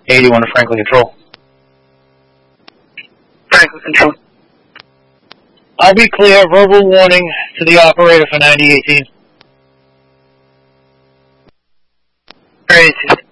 81 to Franklin Control. Franklin Control. I'll be clear. Verbal warning to the operator for 9018. Very